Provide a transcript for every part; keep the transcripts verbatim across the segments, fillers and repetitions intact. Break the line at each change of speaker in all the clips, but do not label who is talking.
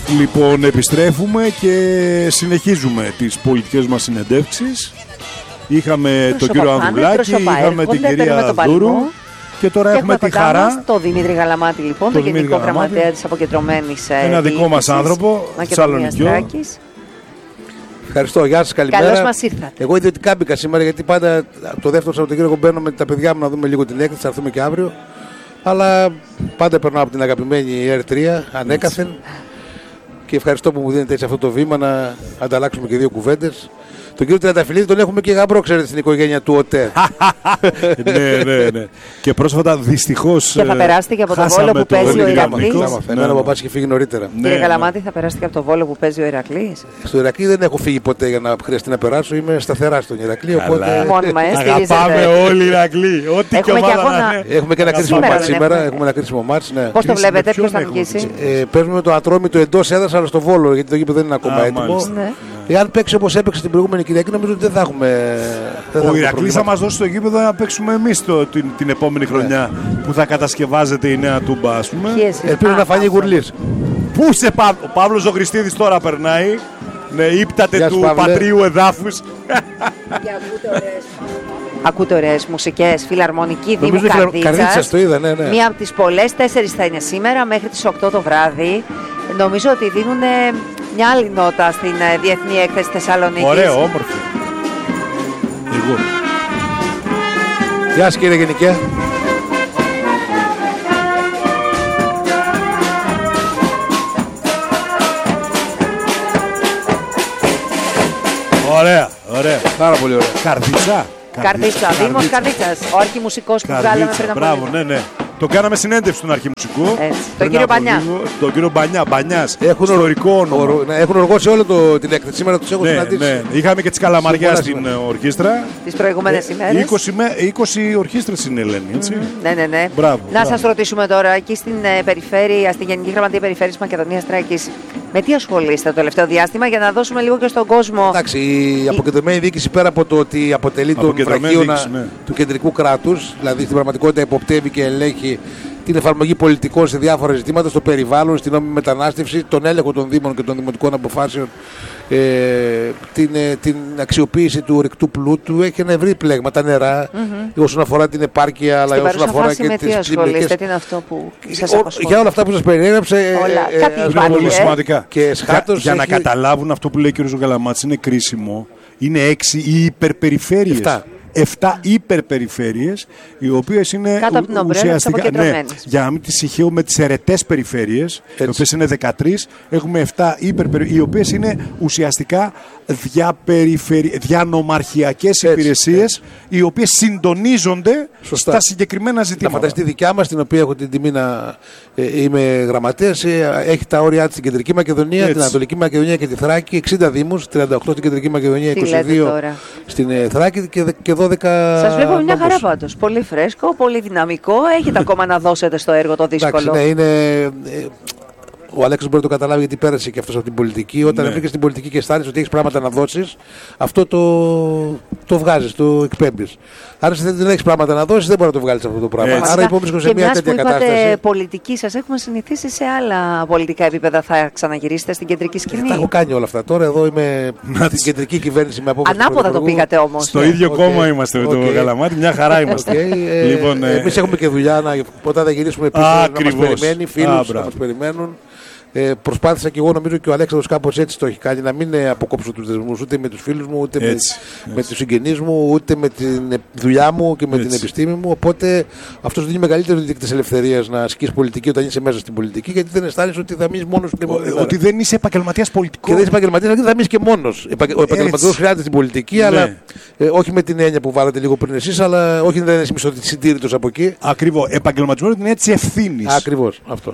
Λοιπόν, επιστρέφουμε και συνεχίζουμε τις πολιτικές μας συνεντεύξεις. Είχαμε τον κύριο Ανδουλάκη, είχαμε την κυρία Δούρου και τώρα
και
έχουμε,
έχουμε
τη χαρά.
Το Δημήτρη Γαλαμάτη, λοιπόν, τον Γενικό Γραμματέα της Αποκεντρωμένης
ένα δικό μας άνθρωπο, Θεσσαλονικιό.
Ευχαριστώ, γεια σας, καλημέρα.
Καλώς μας ήρθατε.
Εγώ ιδιωτικά μπήκα σήμερα γιατί πάντα το δεύτερο Σαββατοκύριακο μπαίνω με τα παιδιά μου να δούμε λίγο την έκθεση, θα έρθουμε και αύριο. Αλλά πάντα περνάω από την αγαπημένη Ερ τρία ανέκαθεν. Και ευχαριστώ που μου δίνετε έτσι αυτό το βήμα να ανταλλάξουμε και δύο κουβέντες. Τον κύριο Τριανταφυλλίδη τον έχουμε και γαμπρό, ξέρετε, στην οικογένεια του ΟΤΕ.
ναι, ναι, ναι. Και πρόσφατα δυστυχώς.
Και θα περάσετε και από το Βόλο που παίζει ο Ηρακλής.
Εμένα ο παπάς είχε φύγει νωρίτερα.
Κύριε Γαλαμάτη, θα περάσετε και από το Βόλο που παίζει ο Ηρακλής.
Στο Ηρακλή δεν έχω φύγει ποτέ για να χρειαστεί να περάσω. Είμαι σταθερά στον Ηρακλή. Οπότε...
Μόνιμα, ε,
αγαπάμε όλοι οι Ηρακλοί. Ό,τι και ομάδα.
Έχουμε και ένα κρίσιμο μάτς σήμερα. Έχουμε ένα κρίσιμο μάτς.
Πώς το βλέπετε, ποιος θα νικήσει?
Παίζουμε το Ατρόμητο εντός έδρας, αλλά στο Βόλο, γιατί το γήπεδο δεν είναι ακόμα έτοιμο. Εάν παίξει όπως έπαιξε την προηγούμενη Κυριακή, νομίζω ότι δεν θα έχουμε.
Ο Ηρακλής θα μας δώσει το γήπεδο να παίξουμε εμείς το, την, την επόμενη χρονιά yeah. που θα κατασκευάζεται η νέα τούμπα, ας πούμε.
Ελπίζω να φανεί Γουρλής.
Πού σε Πα... Ο Παύλος Ζωγριστίδης τώρα περνάει. Ναι, ύπταται του Παύλε. Πατρίου εδάφους.
Ακούτε ωραίες μουσικές, φιλαρμονική Δήμου
Καρδίτσας. Το είδα, ναι, ναι.
Μία από τις πολλές, τέσσερις θα είναι σήμερα μέχρι τις οκτώ το βράδυ. Νομίζω ότι δίνουν μια άλλη νότα στην Διεθνή Έκθεση Θεσσαλονίκης.
Ωραίο, όμορφο. Εγώ.
Γεια σας, κύριε Γενικέ.
Ωραία, ωραία.
Πάρα πολύ ωραία.
Καρδίτσα.
Καρδίτσα, Δήμος Καρδίτσας. Ο αρχιμουσικός που βγάλαμε πριν από
μπράβο, ναι, ναι. Το κάναμε συνέντευξη στον αρχιμουσικό.
Τον κύριο Μπανιά.
Τον κύριο Μπανιά, Μπανιάς. Έχουν ιστορικό όνομα.
Ναι, έχουν οργώσει όλο το, την έκθεση. Σήμερα τους έχω
ναι,
συναντήσει.
Ναι. Είχαμε και τις Καλαμαριά στην ορχήστρα.
Τις προηγούμενες ημέρες.
είκοσι, είκοσι ορχήστρες είναι, Ελένη, έτσι.
Mm, ναι, ναι, ναι.
Μπράβο,
να
μπράβο.
σας ρωτήσουμε τώρα, εκεί στην περιφέρεια, στη Γενική Γραμματεία Περιφέρειας Μακεδονίας Τράκης, με τι ασχολείστε το τελευταίο διάστημα για να δώσουμε λίγο και στον κόσμο.
Εντάξει, η αποκεντρωμένη διοίκηση πέρα από το ότι αποτελεί τον βραχίωνα ναι. του κεντρικού κράτους, δηλαδή στην πραγματικότητα υποπτεύει και ελέγχει την εφαρμογή πολιτικών σε διάφορα ζητήματα, στο περιβάλλον, στην νόμιμη μετανάστευση, τον έλεγχο των Δήμων και των δημοτικών αποφάσεων, ε, την, ε, την αξιοποίηση του ορυκτού πλούτου. Έχει ένα ευρύ πλέγμα, τα νερά, mm-hmm. όσον αφορά την επάρκεια, αλλά όσον αφορά και τις
κλίμακες. Τι είναι αυτό που σας απασχολεί?
Για όλα αυτά που σας περιέγραψα,
ε, ε,
είναι πολύ σημαντικά.
Και σχάτως
για, για
έχει...
να καταλάβουν αυτό που λέει ο κ. Γαλαμάτης, είναι κρίσιμο. Είναι έξι οι υπερπεριφέρειες. Εφτά. Εφτά υπερπεριφέρειες, οι οποίες είναι
κάτω από την
ουσιαστικά. Ναι, για να μην τις συγχαίω με τις αιρετές περιφέρειες, οι οποίες είναι δεκατρείς, έχουμε εφτά υπερπεριφέρειες, οι οποίες είναι ουσιαστικά διαπεριφερει... διανομαρχιακές υπηρεσίες, οι οποίες συντονίζονται Σωστά. στα συγκεκριμένα ζητήματα.
Να φανταστεί τη δικιά μας, την οποία έχω την τιμή να ε, είμαι γραμματέας, ε, έχει τα όρια της στην Κεντρική Μακεδονία, Έτσι. την Ανατολική Μακεδονία και τη Θράκη, εξήντα δήμους, τριάντα οκτώ στην Κεντρική Μακεδονία, είκοσι δύο στην ε, Θράκη και, και δώδεκα.
Σας βλέπω μια χαρά πάντως. Πολύ φρέσκο, πολύ δυναμικό. Έχετε ακόμα να δώσετε στο έργο το δύσκολο.
Εντάξει, ναι, είναι. Ε, ο Αλέξης μπορεί να το καταλάβει γιατί πέρασε και αυτός από την πολιτική. Όταν ναι. βρήκε στην πολιτική και αισθάνεσαι ότι έχεις πράγματα να δώσεις, αυτό το, το βγάζεις, το εκπέμπεις. Άρα δεν έχεις πράγματα να δώσεις, δεν μπορεί να το βγάλεις αυτό το πράγμα.
Έτσι.
Άρα υπόμνησκο σε μια τέτοια κατάσταση. Και
είπατε πολιτική, σας έχουμε συνηθίσει σε άλλα πολιτικά επίπεδα. Θα ξαναγυρίσετε στην κεντρική σκηνή?
Ε, τα έχω κάνει όλα αυτά. Τώρα εδώ είμαι στην κεντρική κυβέρνηση με απόφαση.
Ανάποδα το πήγατε όμως.
Στο ίδιο κόμμα είμαστε με τον Γαλαμάτη, μια χαρά είμαστε.
Εμείς έχουμε και δουλειά όταν θα γυρίσουμε πίσω να μας περιμένει, φίλους να μας περιμένουν. Ε, προσπάθησα και εγώ, νομίζω και ο Αλέξανδρος κάπως έτσι το έχει κάνει, να μην ε, αποκόψω τους δεσμούς ούτε με τους φίλους μου, ούτε έτσι, με, έτσι. με τους συγγενείς μου, ούτε με τη δουλειά μου και με έτσι. την επιστήμη μου. Οπότε αυτό σου δίνει μεγαλύτερο δείκτης ελευθερίας να ασκείς πολιτική όταν είσαι μέσα στην πολιτική, γιατί δεν αισθάνεσαι ότι θα μείνεις μόνος.
Ότι δεν είσαι επαγγελματίας πολιτικός.
Και δεν είσαι επαγγελματίας, γιατί θα μείνεις και μόνος. Ο επαγγελματικός χρειάζεται στην πολιτική, ναι. αλλά ε, όχι με την έννοια που βάλατε λίγο πριν εσείς, αλλά όχι να είσαι μισθοσυντήρητος από εκεί.
Ακριβώς. Επαγγελματισμός είναι έτσι ευθύνης.
Ακριβώς. Αυτό.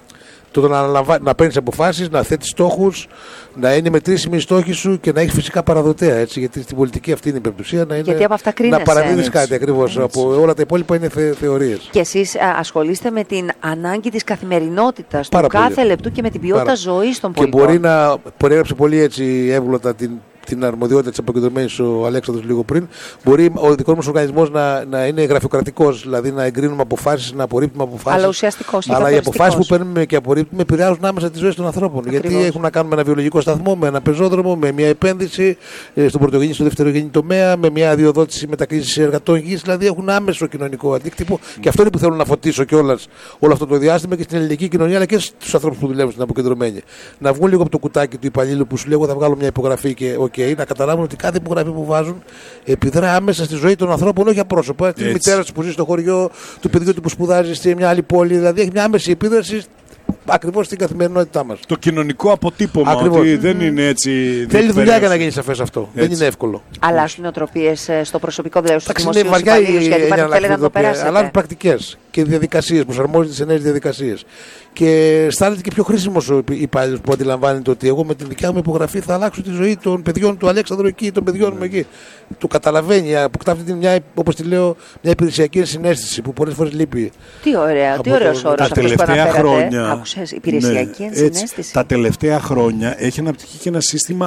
Το να, να παίρνεις αποφάσεις, να θέτεις στόχους, να είναι μετρήσιμοι οι στόχοι σου και να έχεις φυσικά παραδοτέα. Έτσι, γιατί στην πολιτική αυτή είναι η πεμπτουσία να, είναι, να παραδίδεις κάτι ακριβώς. Από όλα τα υπόλοιπα είναι θε, θεωρίες.
Και εσείς α, ασχολείστε με την ανάγκη της καθημερινότητας, του
Πάρα
κάθε
πολύ.
λεπτού και με την ποιότητα
Πάρα.
ζωής των πολιτών.
Και μπορεί να περιέγραψε πολύ έτσι εύγλωτα την την αρμοδιότητα της αποκεντρωμένης ο Αλέξανδρος λίγο πριν. Μπορεί ο δικός μας οργανισμός να, να είναι γραφειοκρατικός, δηλαδή να εγκρίνουμε αποφάσεις, να απορρίπτουμε αποφάσεις.
Αλλά ουσιαστικός.
Αλλά οι αποφάσεις που παίρνουμε και απορρίπτουμε επηρεάζουν άμεσα τις ζωές των ανθρώπων. Ακριβώς. Γιατί έχουν να κάνουν με ένα βιολογικό σταθμό, με ένα πεζόδρομο, με μια επένδυση στον πρωτογενή, στο δευτερογενή τομέα, με μια αδειοδότηση μετακίνησης εργατών γης. Δηλαδή έχουν άμεσο κοινωνικό αντίκτυπο mm. και αυτό είναι που θέλω να φωτίσω κιόλας όλο αυτό το διάστημα και στην ελληνική κοινωνία αλλά και στους ανθρώπους που δουλεύουν στην αποκεντρωμένη. Να βγουν λίγο από το κουτάκι του υπαλλήλου που σου λέει: εγώ θα βγάλω μια υπογραφή και okay, να καταλάβουν ότι κάθε υπογραφή που βάζουν επιδρά άμεσα στη ζωή των ανθρώπων, όχι απρόσωπα. Τη μητέρα του που ζει στο χωριό, του παιδιού του που σπουδάζει σε μια άλλη πόλη. Δηλαδή έχει μια άμεση επίδραση ακριβώς στην καθημερινότητά μας.
Το κοινωνικό αποτύπωμα. Ακριβώς. Ότι δεν είναι έτσι.
Θέλει δουλειά για να γίνει σαφές αυτό. Έτσι. Δεν είναι εύκολο.
Αλλάζουν οι νοοτροπίες στο προσωπικό, δηλαδή στους δημοσίους υπαλλήλους, γιατί θέλετε να το περάσετε.
Αλλάζουν πρακτικές και διαδικασίες, προσαρμόζονται σε νέες διαδικασίες. Και αισθάνεται και πιο χρήσιμος ο υπάλληλος που αντιλαμβάνεται ότι εγώ με την δικιά μου υπογραφή θα αλλάξω τη ζωή των παιδιών του Αλέξανδρου εκεί, των παιδιών μου εκεί. Το καταλαβαίνει, αποκτά αυτή μια, όπως τη λέω, μια υπηρεσιακή συναίσθηση που πολλές φορές λείπει.
Τι ωραία, τι ωραίος όρος αυτός που αναφέρατε. Άκουσες, υπηρεσιακή
ναι, συναίσθηση. Τα τελευταία χρόνια έχει αναπτυχθεί και ένα σύστημα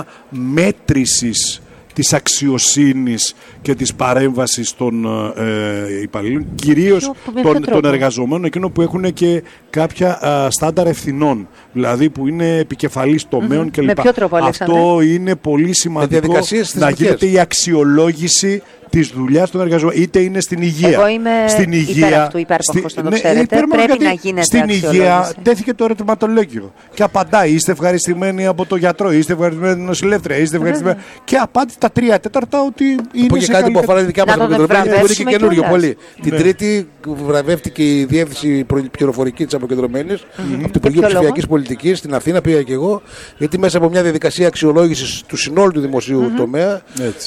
μέτρησης της αξιοσύνης και της παρέμβασης των ε, υπαλλήλων, κυρίως των, των εργαζομένων, εκείνων που έχουν και κάποια α, στάνταρ ευθυνών, δηλαδή που είναι επικεφαλής τομέων mm-hmm. κλπ.
Με ποιο τρόπο,
αυτό είναι πολύ σημαντικό να γίνεται η αξιολόγηση της δουλειάς των εργαζομένων, είτε είναι στην υγεία.
Εγώ είμαι
στην υγεία,
υπέρ αυτού, υπέρπαχος, να το ναι, ξέρετε. Πρέπει να γίνεται
στην αξιολόγηση. Υγεία τέθηκε το ερωτηματολόγιο και απαντάει, είστε ευχαριστημένοι από τον γιατρό, είστε ευχαριστημένοι από την νοσηλεύτρια, είστε ευχαριστημένοι. Και απάντησε τα τρία τέταρτα ότι είναι
που σε κάτι που αφορά τη δικιά μας αποκεντρωμένη, που είναι και καινούριο πολύ. Την Τρίτη βραβεύτηκε η Διεύθυνση Πληροφορική της Αποκεντρωμένης από το Υπουργείο Ψηφιακής Πολιτικής στην Αθήνα, πήγα και εγώ, γιατί μέσα από μια διαδικασία αξιολόγησης του συνόλου του δημοσίου τομέα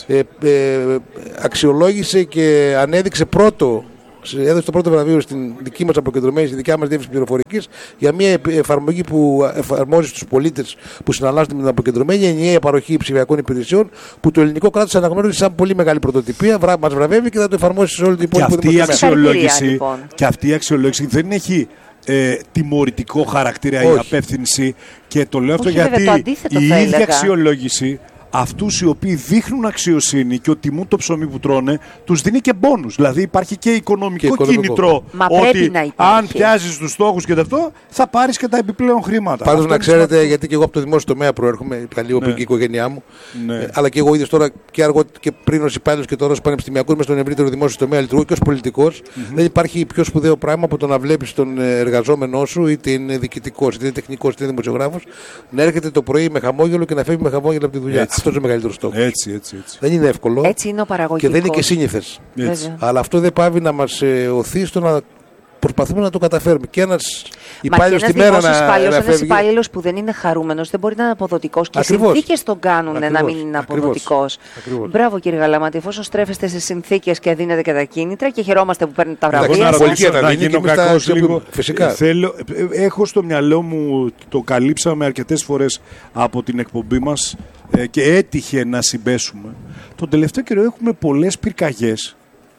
αξιολόγησε και ανέδειξε πρώτο, έδωσε το πρώτο βραβείο στην δική μας αποκεντρωμένη, στη δικιά μας διεύθυνση πληροφορικής, για μια εφαρμογή που εφαρμόζει στους πολίτες που συναλλάσσονται με την αποκεντρωμένη, ενιαία παροχή ψηφιακών υπηρεσιών, που το ελληνικό κράτος αναγνώρισε σαν πολύ μεγάλη πρωτοτυπία, μας βραβεύει και θα το εφαρμόσει σε όλη την υπόλοιπη
δημοκρατία. Και αυτή η αξιολόγηση δεν έχει Ε, τιμωρητικό χαρακτήρα. Όχι. Η απεύθυνση, και το λέω αυτό γιατί η ίδια έλεγα. αξιολόγηση αυτούς οι οποίοι δείχνουν αξιοσύνη και ότι τιμούν το ψωμί που τρώνε, τους δίνει και μπόνους. Δηλαδή υπάρχει και οικονομικό, και κίνητρο.
Μα
ότι αν πιάσεις τους στόχους και αυτό, θα πάρεις και τα επιπλέον χρήματα.
Πάντως να ξέρετε, σημαντικό. Γιατί και εγώ από το δημόσιο τομέα προέρχομαι, λίγο πριν και η οικογένειά μου, ναι. ε, αλλά και εγώ ίδιος τώρα και, αργό, και πριν ως υπάλληλος και τώρα ως πανεπιστημιακός μες στον ευρύτερο δημόσιο τομέα λειτουργώ και ως πολιτικός. Mm-hmm. Δεν υπάρχει πιο σπουδαίο πράγμα από το να βλέπεις τον εργαζόμενό σου, είτε είναι διοικητικός, είτε είναι τεχνικός, είτε είναι δημοσιογράφος, να έρχεται το πρωί με χαμόγελο και να φεύγει με χαμόγελο από τη δουλειά. Αυτό είναι ο μεγαλύτερος στόχος.
Έτσι, έτσι, έτσι.
Δεν είναι εύκολο.
Έτσι είναι ο παραγωγικός.
Και δεν είναι και σύνηθες. Αλλά αυτό δεν πάβει να μας ε, οθεί στο να προσπαθούμε να το καταφέρουμε. Και ένας υπάλληλος τη μέρα να,
να ένας υπάλληλος που δεν είναι χαρούμενος δεν μπορεί να είναι αποδοτικός. Και οι συνθήκες τον κάνουν ακριβώς, να μην είναι αποδοτικός. Ακριβώς. Μπράβο κύριε Γαλαμάτη, εφόσον στρέφεστε σε συνθήκες και δίνετε και τα κίνητρα και χαιρόμαστε που παίρνετε τα βραβεία.
Να γίνω κακός λίγο. Φυσικά. Θέλω, έχω στο μυαλό μου, το καλύψαμε αρκετές φορές από την εκπομπή μας και έτυχε να συμπέσουμε. Τον τελευταίο καιρό έχουμε πολλές πυρκαγιές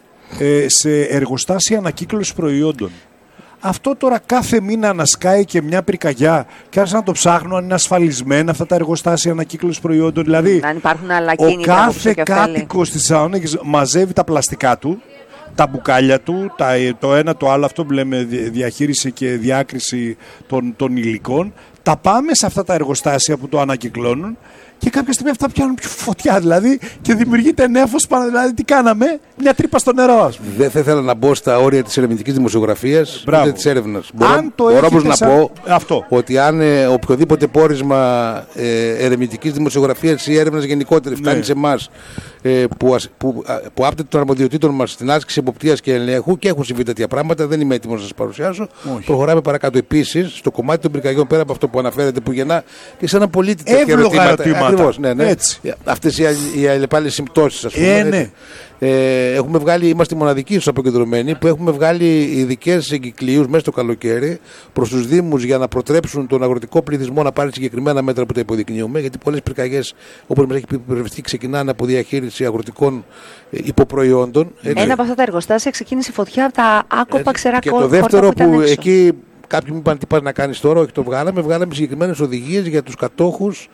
σε εργοστάσια ανακύκλωσης προϊόντων. Αυτό τώρα κάθε μήνα ανασκάει και μια πυρκαγιά και άρχισαν να το ψάχνουν αν είναι ασφαλισμένα αυτά τα εργοστάσια ανακύκλωσης προϊόντων. Δηλαδή,
αν υπάρχουν άλλα
ο κάθε κάτοικος της Θεσσαλονίκης μαζεύει τα πλαστικά του, τα μπουκάλια του, τα, το ένα το άλλο, αυτό που λέμε διαχείριση και διάκριση των, των υλικών, τα πάμε σε αυτά τα εργοστάσια που το ανακυκλώνουν. Και κάποια στιγμή αυτά πιάνουν πιο φωτιά, δηλαδή, και δημιουργείται νέφος. Δηλαδή, τι κάναμε, μια τρύπα στο νερό, ας πούμε. Δεν
θα ήθελα να μπω στα όρια της ερευνητικής δημοσιογραφίας ούτε της έρευνας.
Αν
μπορώ
μπορώ
όμως να
σαν...
πω
αυτό.
ότι αν ε, οποιοδήποτε πόρισμα ε, ερευνητικής δημοσιογραφίας ή έρευνας γενικότερη φτάνει ναι. σε εμάς ε, που, που, που άπτεται των αρμοδιοτήτων μας στην άσκηση εποπτείας και ελέγχου, και έχουν συμβεί τέτοια πράγματα, δεν είμαι έτοιμος να σας παρουσιάσω. Όχι. Προχωράμε παρακάτω. Επίσης, στο κομμάτι των πυρκαγιών, πέρα από αυτό που αναφέρεται, που γεννά και σε ένα πολίτη τέτοια ερωτήματα. Ακριβώς, ναι, ναι. Αυτές οι, οι αλλεπάλληλες συμπτώσεις, ας πούμε.
Ε, ναι.
ε, έχουμε βγάλει, είμαστε μοναδικοί στους αποκεντρωμένοι που έχουμε βγάλει ειδικές εγκυκλίους μέσα στο καλοκαίρι προς τους Δήμους για να προτρέψουν τον αγροτικό πληθυσμό να πάρει συγκεκριμένα μέτρα που τα υποδεικνύουμε. Γιατί πολλές πυρκαγιές, όπως μας έχει πει, ξεκινάνε από διαχείριση αγροτικών υποπροϊόντων. Έτσι.
Ένα από αυτά τα εργοστάσια ξεκίνησε φωτιά από τα άκοπα ξερά
κόρτα. Και το δεύτερο που, που εκεί κάποιοι μου είπαν τι πας να κάνεις τώρα, όχι το βγάλαμε, βγάλαμε συγκεκριμένες οδηγίες για τους κατόχους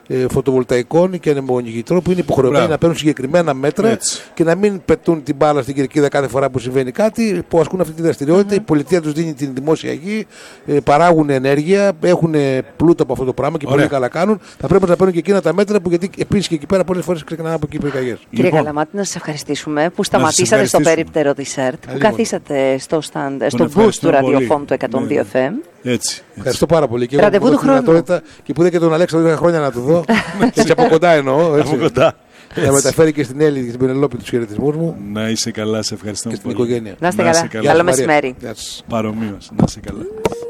ε, φωτοβολταϊκών και ανεμογεννητρών που είναι υποχρεωμένοι Μπράβο. να παίρνουν συγκεκριμένα μέτρα Έτσι. και να μην πετούν την μπάλα στην κερκίδα κάθε φορά που συμβαίνει κάτι, που ασκούν αυτή τη δραστηριότητα. Mm-hmm. Η πολιτεία τους δίνει την δημόσια γη, ε, παράγουν ενέργεια, έχουν πλούτο από αυτό το πράγμα και Ωραία. πολύ καλά κάνουν. Θα πρέπει να παίρνουν και εκείνα τα μέτρα που γιατί επίσης και εκεί πέρα πολλές φορές ξεκινάνε από εκεί πυρκαγιές.
Κύριε λοιπόν, Καλαμάτη, να σας ευχαριστήσουμε που σταματήσατε στο περίπτερο dessert, που καθίσατε στο, stand, στο booth του ραδιοφώνου του εκατόν δύο εφ εμ.
Έτσι.
Ευχαριστώ πάρα πολύ.
Και Ραντεβού του χρόνου.
Και που είδα και τον Αλέξανδρο είχα χρόνια να του δω. Έτσι από κοντά εννοώ.
Από κοντά.
Να μεταφέρει και στην Έλλη και στην Πενελόπη τους χαιρετισμούς μου.
Να είσαι καλά, σε ευχαριστώ
πολύ. Και στην οικογένεια.
Να είστε καλά. Καλό μεσημέρι.
Παρομοίως. Να είσαι καλά.